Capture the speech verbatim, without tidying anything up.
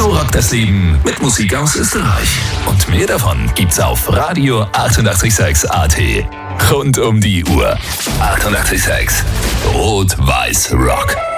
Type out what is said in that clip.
So rockt das Leben mit Musik aus Österreich. Und mehr davon gibt's auf Radio achtundachtzig Komma sechs A T. Rund um die Uhr. achtundachtzig Komma sechs. Rot-Weiß Rock.